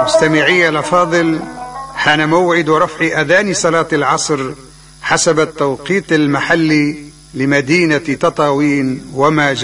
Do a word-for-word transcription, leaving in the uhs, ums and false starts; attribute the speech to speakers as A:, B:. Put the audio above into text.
A: مستمعي الأفاضل، حان موعد رفع أذان صلاة العصر حسب التوقيت المحلي لمدينة تطاوين وما